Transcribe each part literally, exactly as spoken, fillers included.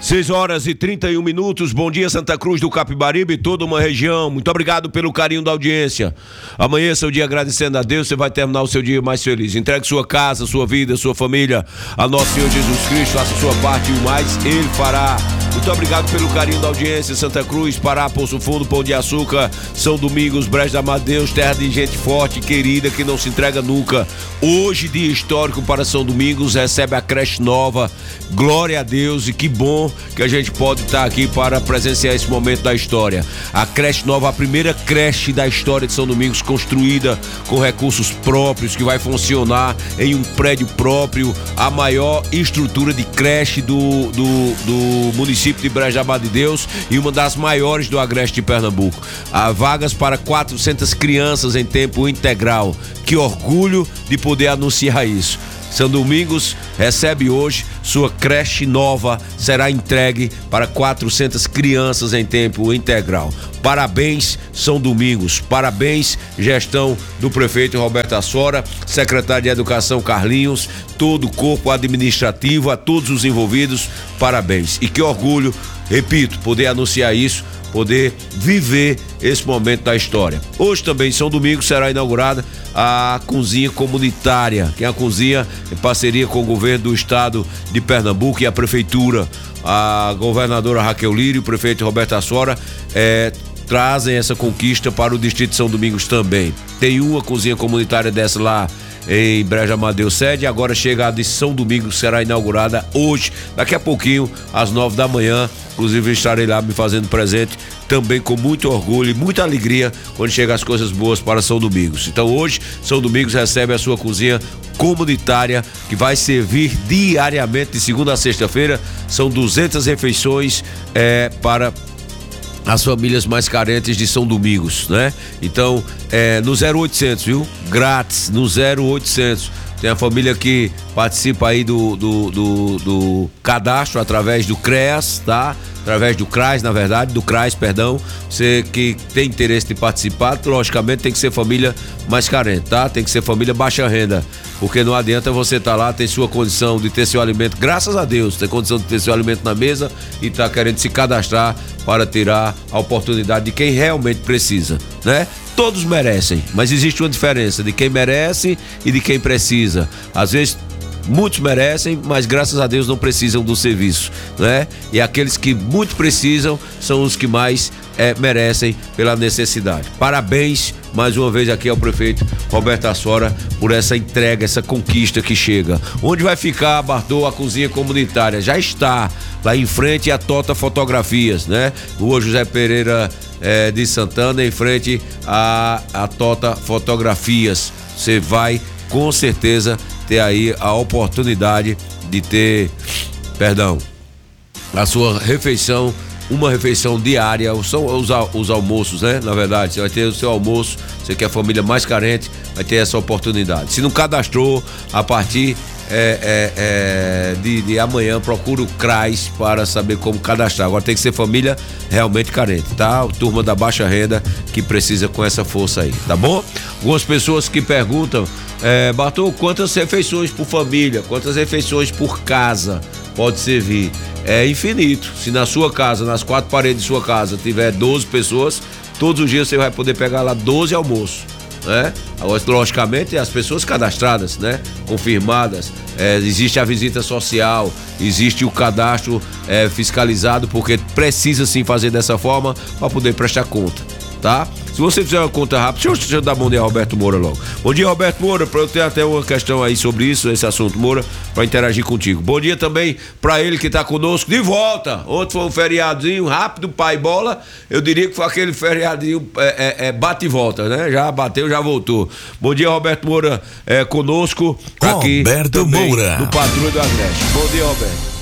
seis horas e trinta e um minutos, bom dia Santa Cruz do Capibaribe e toda uma região, muito obrigado pelo carinho da audiência. Amanhã, seu dia agradecendo a Deus, você vai terminar o seu dia mais feliz. Entregue sua casa, sua vida, sua família a nosso Senhor Jesus Cristo, faça sua parte e o mais Ele fará. Muito obrigado pelo carinho da audiência. Santa Cruz, Pará, Poço Fundo, Pão de Açúcar, São Domingos, Brejo da Madeus, terra de gente forte, querida, que não se entrega nunca. Hoje, dia histórico para São Domingos, recebe a creche nova. Glória a Deus, e que bom que a gente pode estar aqui para presenciar esse momento da história. A creche nova, a primeira creche da história de São Domingos, construída com recursos próprios, que vai funcionar em um prédio próprio, a maior estrutura de creche do, do, do município de Brejo da Madeus e uma das maiores do Agreste de Pernambuco. Há vagas para quatrocentas crianças em tempo integral. Que orgulho de poder anunciar isso. São Domingos recebe hoje sua creche nova, será entregue para quatrocentas crianças em tempo integral. Parabéns, São Domingos. Parabéns, gestão do prefeito Roberto Assora, secretário de Educação Carlinhos, todo o corpo administrativo, a todos os envolvidos, parabéns. E que orgulho, repito, poder anunciar isso, poder viver esse momento da história. Hoje também, em São Domingos, será inaugurada a cozinha comunitária, que é a cozinha em parceria com o governo do estado de Pernambuco e a prefeitura. A governadora Raquel Lírio e o prefeito Roberto Assora é, trazem essa conquista para o distrito de São Domingos também. Tem uma cozinha comunitária dessa lá em Brejo da Madeus sede, agora chega a de São Domingos, será inaugurada hoje, daqui a pouquinho, às nove da manhã. Inclusive estarei lá me fazendo presente, também com muito orgulho e muita alegria quando chegam as coisas boas para São Domingos. Então hoje, São Domingos recebe a sua cozinha comunitária, que vai servir diariamente de segunda a sexta-feira. São duzentas refeições é, para as famílias mais carentes de São Domingos, né? Então, é, no zero oitocentos, viu? Grátis, no zero oitocentos. Tem a família que participa aí do, do, do, do cadastro através do CREAS, tá? Através do CRAS, na verdade, do CRAS, perdão. Você que tem interesse de participar, logicamente tem que ser família mais carente, tá? Tem que ser família baixa renda, porque não adianta você estar tá lá, ter sua condição de ter seu alimento, graças a Deus, ter condição de ter seu alimento na mesa e tá querendo se cadastrar para tirar a oportunidade de quem realmente precisa, né? Todos merecem, mas existe uma diferença de quem merece e de quem precisa. Às vezes muitos merecem, mas graças a Deus não precisam do serviço, né? E aqueles que muito precisam são os que mais é, merecem pela necessidade. Parabéns mais uma vez aqui ao prefeito Roberto Assora por essa entrega, essa conquista que chega. Onde vai ficar, Bartô, a cozinha comunitária? Já está lá em frente à Tota Fotografias, né? Rua José Pereira é, de Santana, em frente à, à Tota Fotografias. Você vai com certeza ter aí a oportunidade de ter, perdão, a sua refeição, uma refeição diária, são os, os almoços, né? Na verdade, você vai ter o seu almoço, você que é a família mais carente, vai ter essa oportunidade. Se não cadastrou, a partir é, é, é, de, de amanhã, procura o CRAS para saber como cadastrar. Agora tem que ser família realmente carente, tá? Turma da baixa renda que precisa com essa força aí, tá bom? Algumas pessoas que perguntam, é, Bartô, quantas refeições por família, quantas refeições por casa pode servir? É infinito. Se na sua casa, nas quatro paredes de sua casa, tiver doze pessoas, todos os dias você vai poder pegar lá doze almoços, né? Agora, logicamente, as pessoas cadastradas, né? Confirmadas, é, existe a visita social, existe o cadastro é, fiscalizado, porque precisa sim fazer dessa forma para poder prestar conta, tá? Se você fizer uma conta rápida, deixa eu, deixa eu dar bom dia a Roberto Moura logo. Bom dia, Roberto Moura, para eu ter até uma questão aí sobre isso, esse assunto, Moura, para interagir contigo. Bom dia também para ele que tá conosco de volta. Ontem foi um feriadinho rápido, pai bola. Eu diria que foi aquele feriadinho é, é, é, bate e volta, né? Já bateu, já voltou. Bom dia, Roberto Moura, é, conosco aqui Roberto também, Moura, no Patrulha do Agreste. Bom dia, Roberto.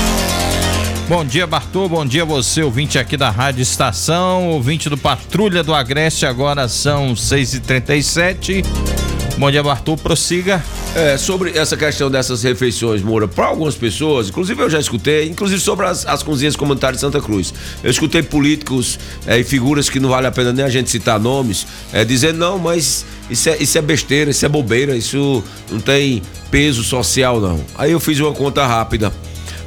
Bom dia, Bartô, bom dia você, ouvinte aqui da Rádio Estação, ouvinte do Patrulha do Agreste, agora são seis e trinta e sete. Bom dia, Bartô, prossiga. É, sobre essa questão dessas refeições, Moura, para algumas pessoas, inclusive eu já escutei, inclusive sobre as, as cozinhas comunitárias de Santa Cruz, eu escutei políticos é, e figuras que não vale a pena nem a gente citar nomes, é, dizendo, não, mas isso é, isso é besteira, isso é bobeira, isso não tem peso social não. Aí eu fiz uma conta rápida.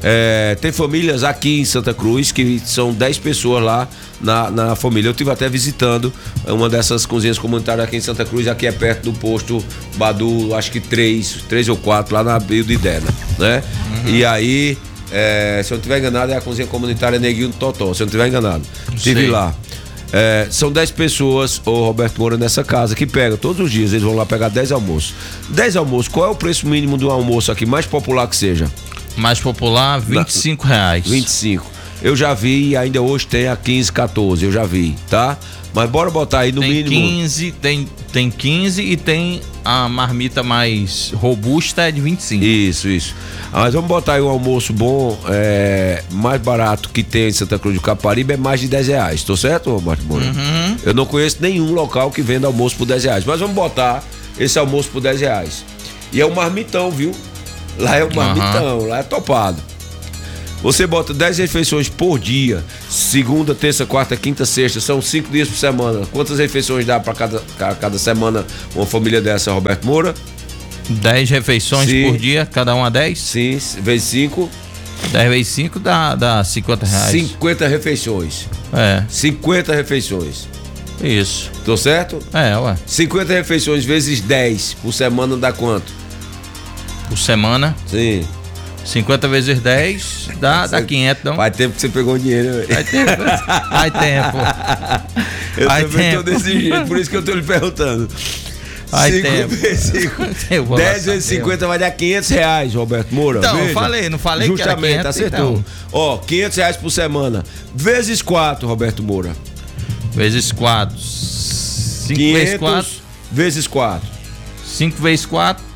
É, tem famílias aqui em Santa Cruz que são dez pessoas lá na, na família. Eu estive até visitando uma dessas cozinhas comunitárias aqui em Santa Cruz, aqui é perto do posto Badu, acho que três, três ou quatro, lá na Bio de Dena, né? Uhum. E aí, é, se eu não estiver enganado, é a cozinha comunitária Neguinho do Totó, se eu não estiver enganado. Estive lá. É, são dez pessoas, ô Roberto Moura, nessa casa que pega todos os dias, eles vão lá pegar dez almoços. dez almoços, qual é o preço mínimo do almoço aqui, mais popular que seja? Mais popular, vinte e cinco reais. vinte e cinco. Eu já vi e ainda hoje tem a quinze, quatorze, eu já vi, tá? Mas bora botar aí no tem mínimo. quinze, tem, tem quinze e tem a marmita mais robusta é de vinte e cinco. Isso, isso. Mas vamos botar aí um almoço bom, é, mais barato que tem em Santa Cruz do Capibaribe é mais de dez reais, tô certo, Roberto Moura? Uhum. Eu não conheço nenhum local que venda almoço por dez reais, mas vamos botar esse almoço por dez reais. E é um marmitão, viu? Lá é um marmitão, uhum. Lá é topado. Você bota dez refeições por dia, segunda, terça, quarta, quinta, sexta, são cinco dias por semana. Quantas refeições dá para cada, cada semana uma família dessa, Roberto Moura? dez refeições Sim. por dia, cada uma dez? Sim, vezes cinco. dez vezes cinco dá, dá cinquenta reais. cinquenta refeições. É. cinquenta refeições. Isso. Tô certo? É, ué. cinquenta refeições vezes dez por semana dá quanto? Por semana? Sim. cinquenta vezes dez dá, dá quinhentos, não? Faz tempo que você pegou o dinheiro. Faz tempo. Faz tempo. Eu Faz também tempo. tô desse jeito, por isso que eu tô lhe perguntando. Faz tempo. dez vezes cinquenta vai dar quinhentos reais, Roberto Moura. Então, veja. eu falei, não falei Justamente, que era quinhentos, acertou. então. Ó, quinhentos reais por semana. Vezes quatro, Roberto Moura. Vezes quatro. cinco vezes quatro. Vezes quatro. cinco vezes quatro.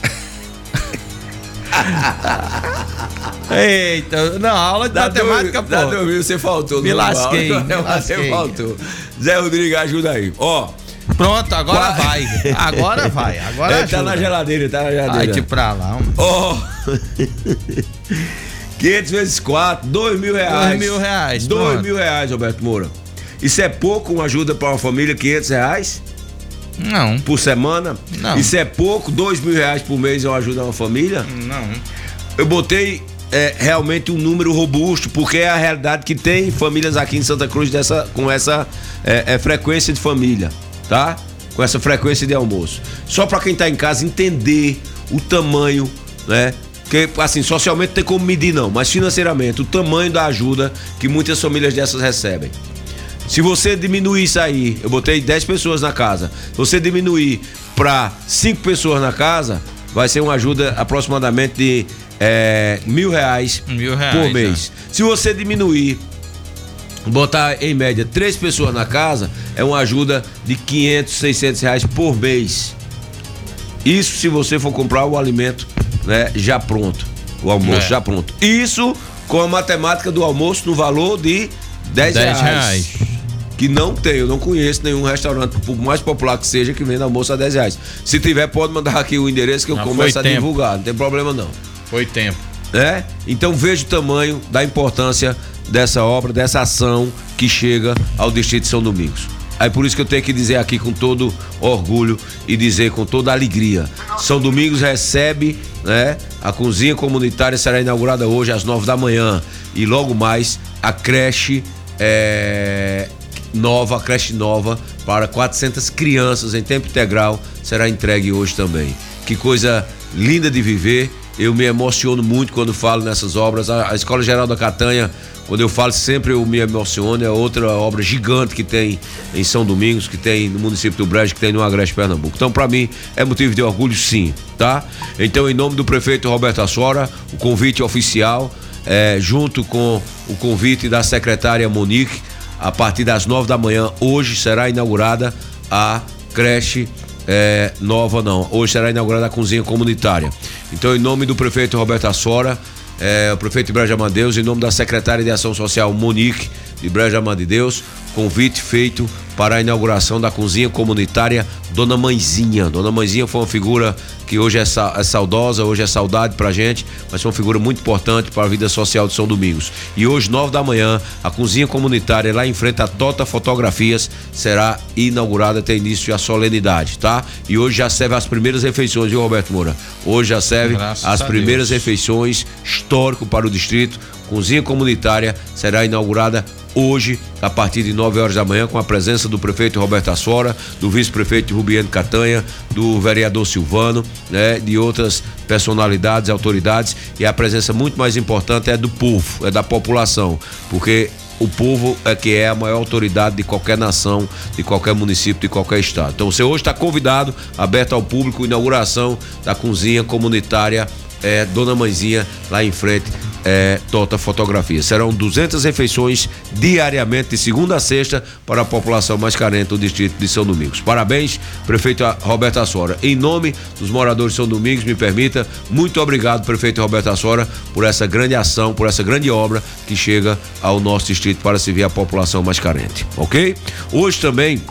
Eita, não, aula de dá matemática, dois, pô. Dá dois, você faltou. Me lasquei, não, me lasquei. Você faltou. Zé Rodrigo, ajuda aí. Ó. Pronto, agora Qua... vai. Agora vai. Agora ele ajuda. tá na geladeira, tá na geladeira. Vai te pra lá. Ó. quinhentos vezes quatro, dois mil reais. dois mil reais. dois mil reais, Roberto Moura. Isso é pouco, uma ajuda pra uma família, quinhentos reais? Não. Por semana? Não. Isso é pouco, dois mil reais por mês é uma ajuda a uma família? Não. Eu botei é, realmente um número robusto, porque é a realidade que tem famílias aqui em Santa Cruz dessa, com essa é, é, frequência de família, tá? Com essa frequência de almoço. Só para quem tá em casa entender o tamanho, né? Porque, assim, socialmente não tem como medir não, mas financeiramente, o tamanho da ajuda que muitas famílias dessas recebem. Se você diminuir isso aí, eu botei dez pessoas na casa, se você diminuir para cinco pessoas na casa, vai ser uma ajuda aproximadamente de é, mil reais, mil reais por mês. É. Se você diminuir, botar em média três pessoas na casa, é uma ajuda de quinhentos, seiscentos reais por mês. Isso se você for comprar o alimento, né, já pronto, o almoço é. já pronto. Isso com a matemática do almoço no valor de dez reais. Que não tem, eu não conheço nenhum restaurante, por mais popular que seja, que venda almoço a dez reais. Se tiver, pode mandar aqui o endereço que eu não, começo a tempo. divulgar, não tem problema não. Foi tempo. É? Então veja o tamanho da importância dessa obra, dessa ação que chega ao Distrito de São Domingos. Aí por isso que eu tenho que dizer aqui com todo orgulho e dizer com toda alegria. São Domingos recebe, né? A cozinha comunitária será inaugurada hoje às nove da manhã. E logo mais a creche é... nova, a creche nova para quatrocentas crianças em tempo integral será entregue hoje também. Que coisa linda de viver. Eu me emociono muito quando falo nessas obras. A, a Escola Geral da Catanha, quando eu falo sempre eu me emociono, é outra obra gigante que tem em São Domingos, que tem no município do Brejo, que tem no Agreste Pernambuco. Então, para mim, é motivo de orgulho, sim, tá? Então, em nome do prefeito Roberto Assora, o convite oficial, é, junto com o convite da secretária Monique, a partir das nove da manhã, hoje será inaugurada a creche é, nova, não. Hoje será inaugurada a cozinha comunitária. Então, em nome do prefeito Roberto Assora, é, o prefeito de Brejo Amadeus, em nome da secretária de Ação Social Monique, de Brejo Amadeus, convite feito para a inauguração da cozinha comunitária Dona Mãezinha. Dona Mãezinha foi uma figura que hoje é, sa- é saudosa, hoje é saudade pra gente, mas foi uma figura muito importante para a vida social de São Domingos. E hoje, nove da manhã, a cozinha comunitária lá em frente à Tota Fotografias será inaugurada, tem início a solenidade, tá? E hoje já serve as primeiras refeições, viu, Roberto Moura? Hoje já serve Graças as a primeiras Deus. refeições, histórico para o distrito. Cozinha comunitária será inaugurada hoje, a partir de nove horas da manhã, com a presença do prefeito Roberto Asfora, do vice-prefeito Rubiano Catanha, do vereador Silvano, né, de outras personalidades, autoridades, e a presença muito mais importante é do povo, é da população, porque o povo é que é a maior autoridade de qualquer nação, de qualquer município, de qualquer estado. Então você hoje está convidado, aberto ao público, inauguração da cozinha comunitária é, Dona Mãezinha, lá em frente É, Tota Fotografia. Serão duzentas refeições diariamente, de segunda a sexta, para a população mais carente do distrito de São Domingos. Parabéns, prefeito Roberto Asfora. Em nome dos moradores de São Domingos, me permita, muito obrigado, prefeito Roberto Asfora, por essa grande ação, por essa grande obra que chega ao nosso distrito para servir a população mais carente, ok? Hoje também,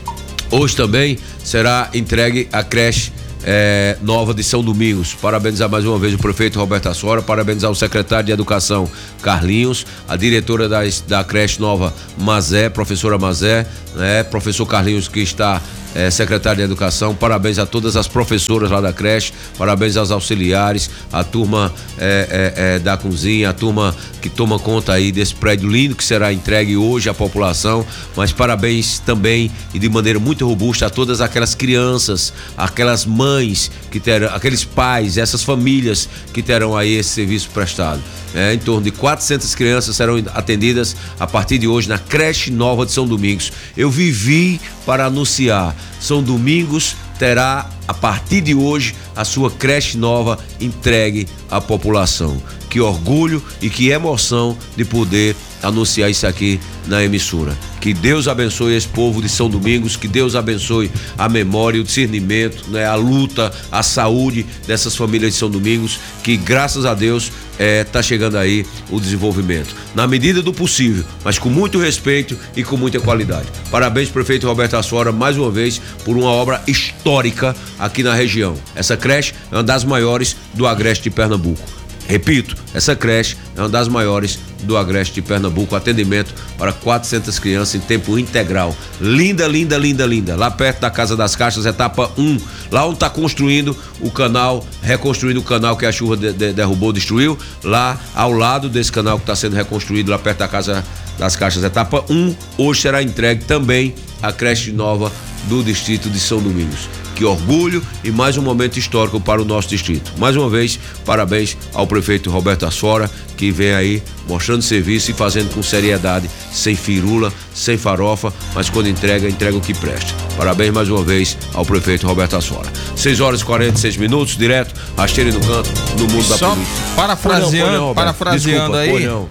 hoje também será entregue a creche É, nova de São Domingos. Parabenizar mais uma vez o prefeito Roberto Asfora, parabenizar o secretário de Educação Carlinhos, a diretora da, da creche nova Mazé, professora Mazé, né, professor Carlinhos, que está é, secretário de Educação. Parabéns a todas as professoras lá da creche, parabéns aos auxiliares, a turma é, é, é, da cozinha, a turma que toma conta aí desse prédio lindo que será entregue hoje à população, mas parabéns também e de maneira muito robusta a todas aquelas crianças, aquelas mães que terão, aqueles pais, essas famílias que terão aí esse serviço prestado. É, em torno de quatrocentas crianças serão atendidas a partir de hoje na creche nova de São Domingos. Eu vivi para anunciar, São Domingos terá a partir de hoje a sua creche nova entregue à população. Que orgulho e que emoção de poder anunciar isso aqui na emissora. Que Deus abençoe esse povo de São Domingos, que Deus abençoe a memória, o discernimento, né, a luta, a saúde dessas famílias de São Domingos, que graças a Deus é, tá chegando aí o desenvolvimento, na medida do possível, mas com muito respeito e com muita qualidade. Parabéns, prefeito Roberto Asfora, mais uma vez, por uma obra histórica aqui na região. Essa creche é uma das maiores do Agreste de Pernambuco. Repito, essa creche é uma das maiores do Agreste de Pernambuco, atendimento para quatrocentas crianças em tempo integral. Linda, linda, linda, linda. Lá perto da Casa das Caixas, etapa um, lá onde está construindo o canal, reconstruindo o canal que a chuva de, de, derrubou, destruiu. Lá ao lado desse canal que está sendo reconstruído, lá perto da Casa das Caixas, etapa um, hoje será entregue também a creche nova do distrito de São Domingos. Que orgulho e mais um momento histórico para o nosso distrito. Mais uma vez, parabéns ao prefeito Roberto Asfora, que vem aí mostrando serviço e fazendo com seriedade, sem firula, sem farofa, mas quando entrega, entrega o que presta. Parabéns mais uma vez ao prefeito Roberto Asfora. seis horas e quarenta e seis minutos, direto, rasteira no canto, no mundo da Só política. parafraseando, Pô, não, pô, não, parafraseando Desculpa, aí, pô, não.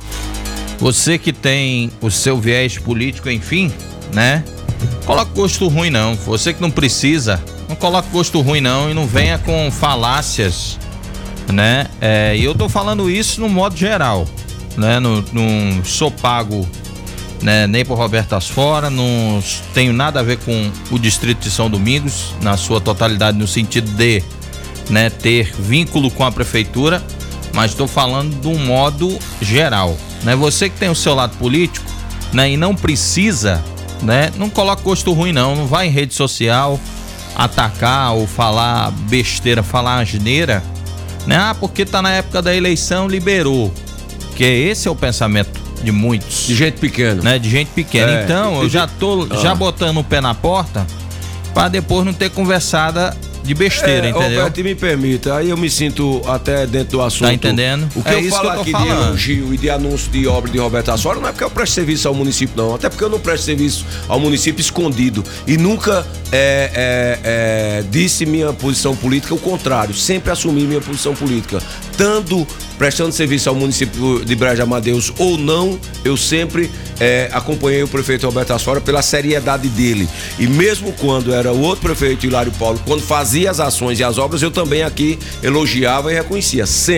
você que tem o seu viés político, enfim, né? Coloca gosto ruim não, você que não precisa, não coloca gosto ruim não e não venha com falácias, né? É, e eu tô falando isso no modo geral, né? Não, não sou pago, né, nem por Roberto Asfora, não tenho nada a ver com o distrito de São Domingos, na sua totalidade, no sentido de, né, ter vínculo com a prefeitura, mas estou falando de um modo geral, né? Você que tem o seu lado político, né, e não precisa, né, não coloca gosto ruim não, não vai em rede social atacar ou falar besteira, falar asneira, né? Ah, porque tá na época da eleição, liberou. Que esse é o pensamento de muitos. De gente pequena. Né? De gente pequena. É, então, eu já tô ah. já botando o pé na porta para depois não ter conversada de besteira, é, entendeu? Roberto, me permita, aí eu me sinto até dentro do assunto. Tá entendendo? O que é eu isso falo que eu tô aqui falando. de elogio e de anúncio de obra de Roberto Asfora não é porque eu presto serviço ao município, não. Até porque eu não presto serviço ao município escondido. E nunca é, é, é, disse minha posição política, o contrário. Sempre assumi minha posição política. Tanto prestando serviço ao município de Brejo Amadeus ou não, eu sempre é, acompanhei o prefeito Roberto Asfora pela seriedade dele. E mesmo quando era o outro prefeito, Hilário Paulo, quando fazia as ações e as obras, eu também aqui elogiava e reconhecia, sempre.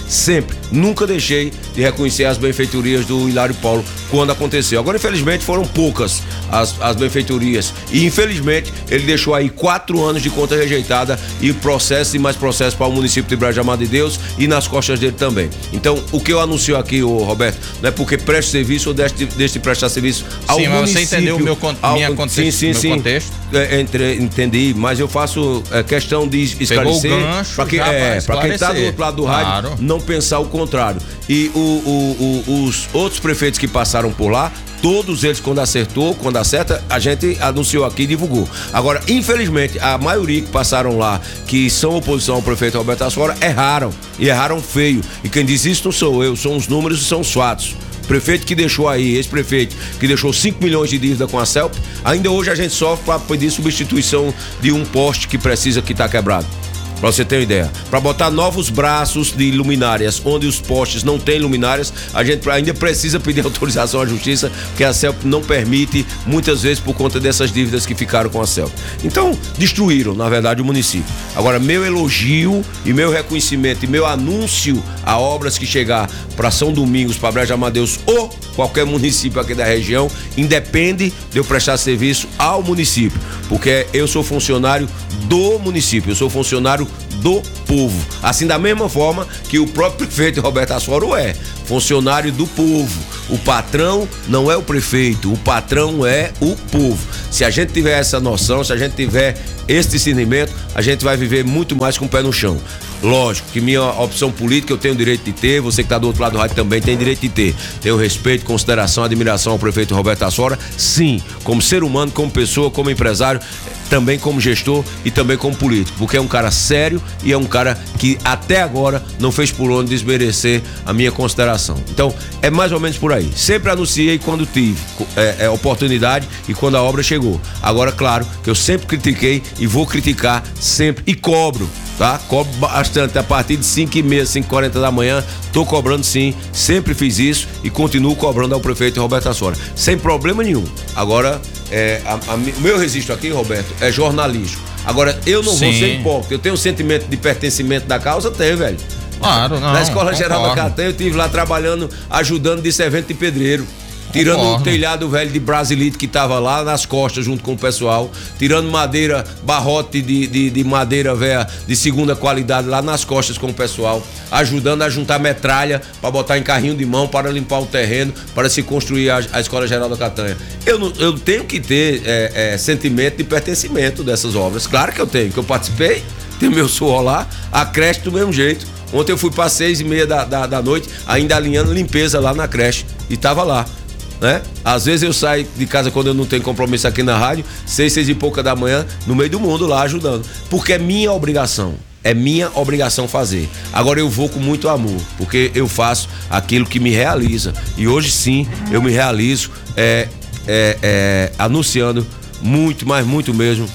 sempre, nunca deixei de reconhecer as benfeitorias do Hilário Paulo quando aconteceu. Agora, infelizmente, foram poucas as, as benfeitorias e, infelizmente, ele deixou aí quatro anos de conta rejeitada e processo e mais processo para o município de Brejo de Amado de Deus e nas costas dele também. Então, o que eu anuncio aqui, ô Roberto, não é porque preste serviço ou deixe de, deixe de prestar serviço ao sim, município. Sim, mas você entendeu o meu, ao, minha contexto, sim, sim, meu sim. contexto? É, entre, entendi, mas eu faço é, questão de esclarecer para que, é, quem está do outro lado do rádio claro. não pensar o contrário. E o, o, o, os outros prefeitos que passaram por lá, todos eles, quando acertou, quando acerta, a gente anunciou aqui e divulgou. Agora, infelizmente, a maioria que passaram lá, que são oposição ao prefeito Roberto Assuora, erraram. E erraram feio. E quem diz isso não sou eu, são os números e são os fatos. Prefeito que deixou aí, esse prefeito que deixou cinco milhões de dívida com a CELP, ainda hoje a gente sofre para pedir substituição de um poste que precisa que está quebrado. Pra você ter uma ideia, para botar novos braços de luminárias, onde os postes não têm luminárias, a gente ainda precisa pedir autorização à justiça, porque a CELP não permite, muitas vezes por conta dessas dívidas que ficaram com a CELP. Então, destruíram, na verdade, o município. Agora, meu elogio e meu reconhecimento e meu anúncio a obras que chegar para São Domingos, para Brejo de Amadeus ou qualquer município aqui da região, independe de eu prestar serviço ao município, porque eu sou funcionário do município, eu sou funcionário do povo. Assim, da mesma forma que o próprio prefeito Roberto Assuora é funcionário do povo. O patrão não é o prefeito, o patrão é o povo. Se a gente tiver essa noção, se a gente tiver esse discernimento, a gente vai viver muito mais com o pé no chão. Lógico que minha opção política eu tenho o direito de ter, você que está do outro lado do rádio também tem direito de ter. Tenho respeito, consideração, admiração ao prefeito Roberto Assuora, sim, como ser humano, como pessoa, como empresário, também como gestor e também como político, porque é um cara sério e é um cara que até agora não fez por onde desmerecer a minha consideração. Então, é mais ou menos por aí. Sempre anunciei quando tive é, é, oportunidade e quando a obra chegou. Agora, claro, que eu sempre critiquei e vou criticar sempre e cobro. Tá? Cobro bastante, a partir de cinco e meia, cinco e quarenta da manhã, tô cobrando sim, sempre fiz isso e continuo cobrando ao prefeito Roberto Assuora, sem problema nenhum. Agora, é, o meu registro aqui, Roberto, é jornalístico. Agora, eu não sim. vou ser hipócrita, eu tenho um sentimento de pertencimento da causa, tenho, velho. Claro, não. Na Escola Geral da Catanha, eu estive lá trabalhando, ajudando de servente de pedreiro. Tirando Concordo. o telhado velho de Brasilite que tava lá nas costas junto com o pessoal, tirando madeira, barrote de, de, de madeira velha de segunda qualidade lá nas costas com o pessoal, ajudando a juntar metralha para botar em carrinho de mão para limpar o terreno, para se construir a, a Escola Geral da Catanha. Eu, não, eu tenho que ter é, é, sentimento de pertencimento dessas obras, claro que eu tenho, que eu participei, tenho meu suor lá, a creche do mesmo jeito. Ontem eu fui para seis e meia da, da, da noite, ainda alinhando limpeza lá na creche, e tava lá. Né? Às vezes eu saio de casa quando eu não tenho compromisso aqui na rádio, seis, seis e pouca da manhã, no meio do mundo lá ajudando, porque é minha obrigação, é minha obrigação fazer. Agora eu vou com muito amor, porque eu faço aquilo que me realiza, e hoje sim eu me realizo é, é, é, anunciando muito, mas muito mesmo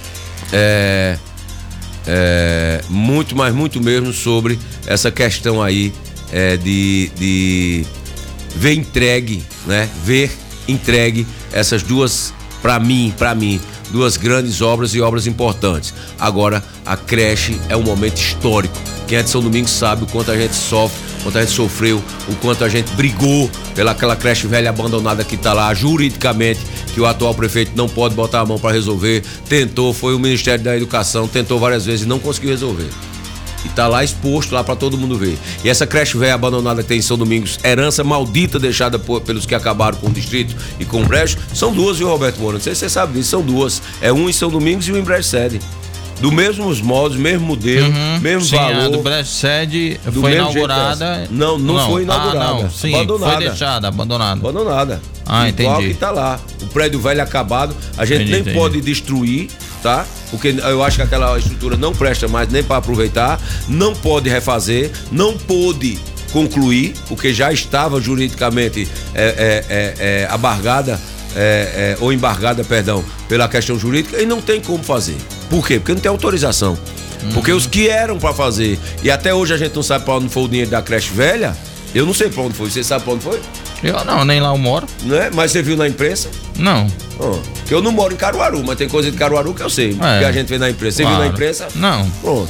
é, é, muito, mas muito mesmo sobre essa questão aí é, de, de ver entregue, né? Ver entregue essas duas, para mim, para mim, duas grandes obras e obras importantes. Agora, a creche é um momento histórico. Quem é de São Domingos sabe o quanto a gente sofre, o quanto a gente sofreu, o quanto a gente brigou pelaquela creche velha abandonada que está lá, juridicamente, que o atual prefeito não pode botar a mão para resolver. Tentou, foi o Ministério da Educação, tentou várias vezes e não conseguiu resolver. E tá lá exposto lá para todo mundo ver. E essa creche velha abandonada que tem em São Domingos, herança maldita deixada por, pelos que acabaram com o distrito e com o Brejo, são duas, viu, Roberto Moura? Não sei se você sabe disso, são duas. É um em São Domingos e um em Brejo Sede. Do mesmos modos, mesmo modelo, uhum, mesmo sim, valor. A do Brejo Sede foi inaugurada. Não, não, não foi inaugurada. Ah, não, sim, abandonada. Foi deixada, abandonada. Abandonada. Ah, igual entendi. que tá lá. O prédio velho acabado, a gente entendi, nem entendi. pode destruir, tá? Porque eu acho que aquela estrutura não presta mais nem para aproveitar, não pode refazer, não pôde concluir, porque já estava juridicamente é, é, é, é, abargada, é, é, ou embargada, perdão, pela questão jurídica, e não tem como fazer. Por quê? Porque não tem autorização. Uhum. Porque os que eram para fazer, e até hoje a gente não sabe para onde foi o dinheiro da creche velha, eu não sei para onde foi, você sabe para onde foi? Eu não, nem lá eu moro. Não é? Mas você viu na imprensa? Não. Oh, que eu não moro em Caruaru, mas tem coisa de Caruaru que eu sei, é, que a gente vê na imprensa. Você claro. viu na imprensa? Não. Pronto.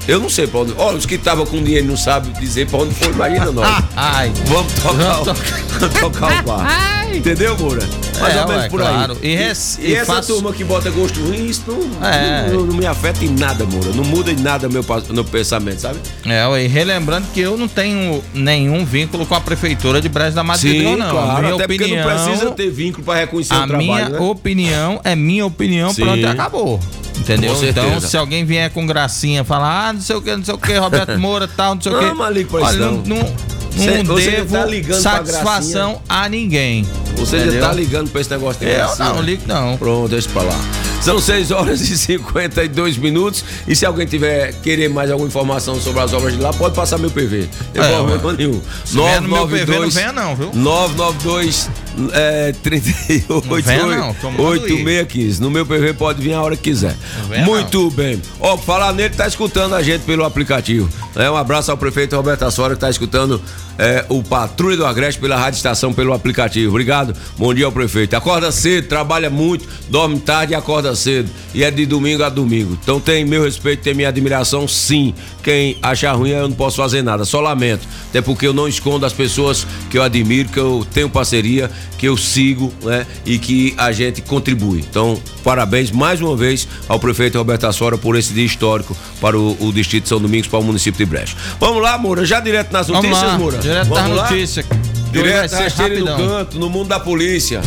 Eu não sei pra onde. Olha, os que estavam com dinheiro não sabem dizer pra onde foi, imagina nós. Ai. Vamos tocar, o, tocar o barco. Entendeu, Moura? Mais é, ou menos ué, por claro. aí. E, res, e, e essa faço... turma que bota gosto ruim, isso não, é. não, não, não me afeta em nada, Moura. Não muda em nada meu, meu pensamento, sabe? É, ué, e relembrando que eu não tenho nenhum vínculo com a prefeitura de Brejo da Madridão, não. Claro, minha até opinião, porque não precisa ter vínculo pra reconhecer a o trabalho, minha né? opinião é minha opinião, Sim. pronto, acabou. Entendeu? Com certeza. Então, se alguém vier com gracinha, falar, ah, não sei o que, não sei o que, Roberto Moura, tal, não sei o que. Não, mas liga pra isso, olha, não. não, Cê, não você devo tá ligando satisfação a ninguém. Você entendeu? já tá ligando pra esse negócio de Eu gracinha? não, ligo não. Pronto, deixa pra lá. São seis horas e cinquenta e dois minutos. E se alguém tiver querer mais alguma informação sobre as obras de lá, pode passar meu P V. Não tem É, problema nenhum. Se vier no meu P V, não venha não, viu? nove nove dois é, trinta e oito oito seis um cinco. No meu P V pode vir a hora que quiser. Muito não. bem. Ó, falar nele, tá escutando a gente pelo aplicativo. É, um abraço ao prefeito Roberto Asfora, que tá escutando é, o Patrulha do Agreste pela Rádio Estação, pelo aplicativo. Obrigado. Bom dia ao prefeito. Acorda cedo, trabalha muito, dorme tarde e acorda cedo. E é de domingo a domingo. Então tem meu respeito, tem minha admiração, sim. Quem achar ruim, eu não posso fazer nada. Só lamento. Até porque eu não escondo as pessoas que eu admiro, que eu tenho parceria, que eu sigo, né? E que a gente contribui. Então, parabéns mais uma vez ao prefeito Roberto Asfora por esse dia histórico para o, o Distrito de São Domingos, para o município de Brejo. Vamos lá, Moura, já direto nas notícias, Vamos lá, Moura? Direto Vamos nas notícias. Direto na esteira do canto, no mundo da polícia.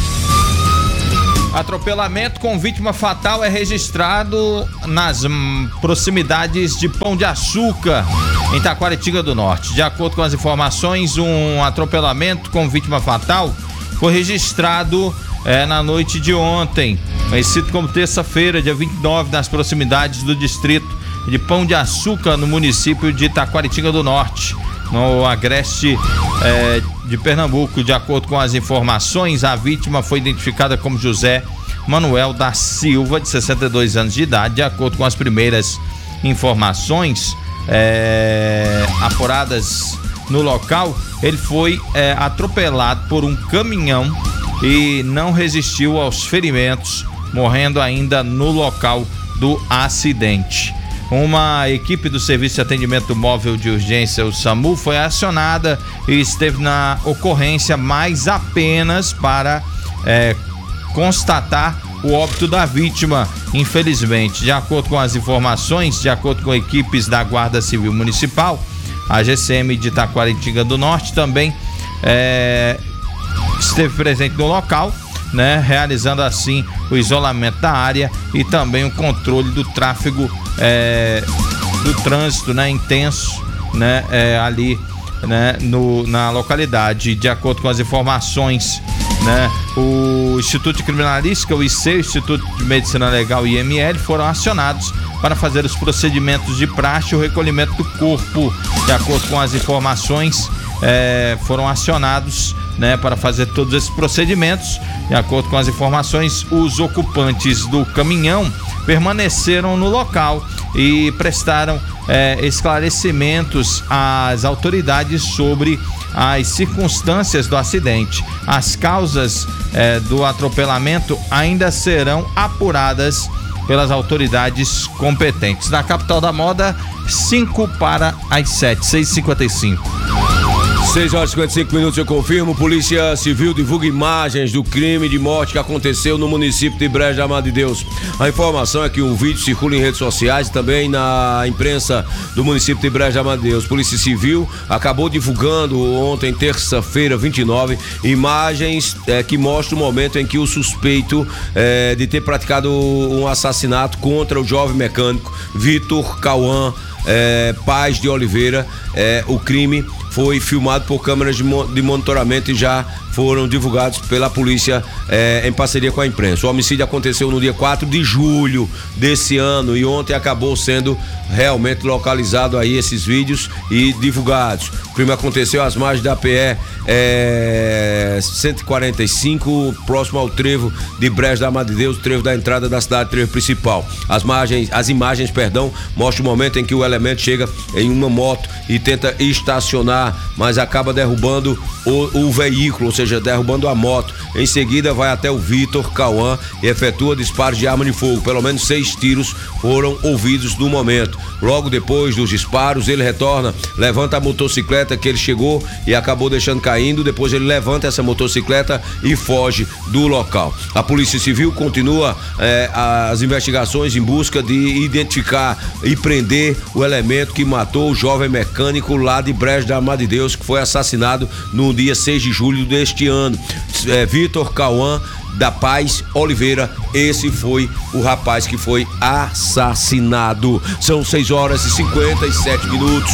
Atropelamento com vítima fatal é registrado nas hum, proximidades de Pão de Açúcar, em Taquaritinga do Norte. De acordo com as informações, um atropelamento com vítima fatal foi registrado é, na noite de ontem, conhecido como terça-feira, dia vinte e nove, nas proximidades do distrito de Pão de Açúcar, no município de Taquaritinga do Norte, no agreste é, de Pernambuco. De acordo com as informações, a vítima foi identificada como José Manuel da Silva, de sessenta e dois anos de idade. De acordo com as primeiras informações é, apuradas no local, ele foi é, atropelado por um caminhão e não resistiu aos ferimentos, morrendo ainda no local do acidente. Uma equipe do Serviço de Atendimento Móvel de Urgência, o SAMU, foi acionada e esteve na ocorrência, mas apenas para é, constatar o óbito da vítima, infelizmente. De acordo com as informações, de acordo com equipes da Guarda Civil Municipal, a G C M de Taquaritinga do Norte também é, esteve presente no local, né, realizando assim o isolamento da área e também o controle do tráfego é, do trânsito, né, intenso, né, é, ali, né, no, na localidade. De acordo com as informações, né, o Instituto de Criminalística, o I C, o Instituto de Medicina Legal e I M L foram acionados para fazer os procedimentos de praxe e o recolhimento do corpo. De acordo com as informações, é, foram acionados, né, para fazer todos esses procedimentos. De acordo com as informações, os ocupantes do caminhão permaneceram no local e prestaram é, esclarecimentos às autoridades sobre as circunstâncias do acidente. As causas é, do atropelamento ainda serão apuradas pelas autoridades competentes. Na capital da moda, cinco para as sete, seis e cinquenta e cinco. seis horas e cinquenta e cinco minutos, eu confirmo. Polícia Civil divulga imagens do crime de morte que aconteceu no município de Brejo da Madre de Deus. A informação é que o vídeo circula em redes sociais e também na imprensa do município de Brejo da Madre de Deus. Polícia Civil acabou divulgando ontem, terça-feira, vinte e nove, imagens é, que mostram o momento em que o suspeito é, de ter praticado um assassinato contra o jovem mecânico Vitor Cauã é, Paz de Oliveira. É, o crime foi filmado por câmeras de, mo- de monitoramento e já foram divulgados pela polícia é, em parceria com a imprensa. O homicídio aconteceu no dia quatro de julho desse ano e ontem acabou sendo realmente localizado aí esses vídeos e divulgados. O crime aconteceu às margens da P E é, é, cento e quarenta e cinco, próximo ao trevo de Brejo da Madre Deus, trevo da entrada da cidade, trevo principal. As, margens, as imagens, perdão, mostram o momento em que o elemento chega em uma moto e tenta estacionar, mas acaba derrubando o, o veículo, ou seja, derrubando a moto. Em seguida vai até o Vitor Cauã e efetua disparos de arma de fogo. Pelo menos seis tiros foram ouvidos no momento. Logo depois dos disparos, ele retorna, levanta a motocicleta que ele chegou e acabou deixando caindo. Depois ele levanta essa motocicleta e foge do local. A Polícia Civil continua eh, as investigações em busca de identificar e prender o elemento que matou o jovem mecânico lá de Brejo da Madre Deus, que foi assassinado no dia seis de julho deste ano. É, Vitor Cauã da Paz Oliveira, esse foi o rapaz que foi assassinado. São seis horas e cinquenta e sete minutos.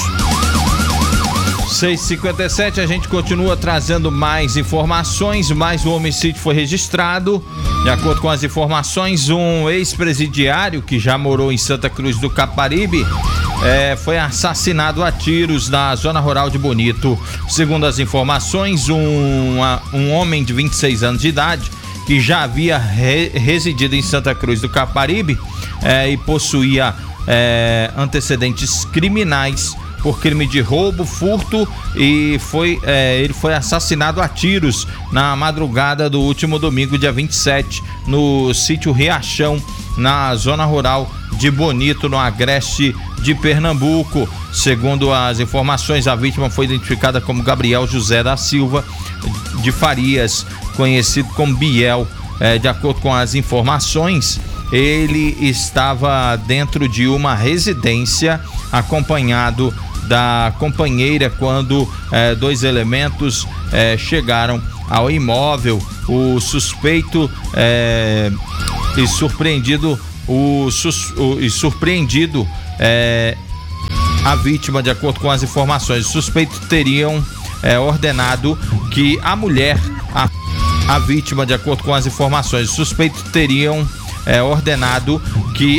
seis e cinquenta e sete, a gente continua trazendo mais informações. Mais um homicídio foi registrado. De acordo com as informações, um ex-presidiário que já morou em Santa Cruz do Capibaribe é, foi assassinado a tiros na zona rural de Bonito. Segundo as informações, um, um homem de vinte e seis anos de idade que já havia re, residido em Santa Cruz do Capibaribe é, e possuía é, antecedentes criminais por crime de roubo, furto, e foi, é, ele foi assassinado a tiros na madrugada do último domingo, dia vinte e sete, no sítio Riachão, na zona rural de Bonito, no agreste de Pernambuco. Segundo as informações, a vítima foi identificada como Gabriel José da Silva de Farias, conhecido como Biel. É, de acordo com as informações, ele estava dentro de uma residência acompanhado da companheira quando eh, dois elementos eh, chegaram ao imóvel. O suspeito eh, e surpreendido o, sus, o e surpreendido eh, a vítima. De acordo com as informações, os suspeitos teriam eh, ordenado que a mulher a, a vítima, de acordo com as informações, os suspeitos teriam é, ordenado que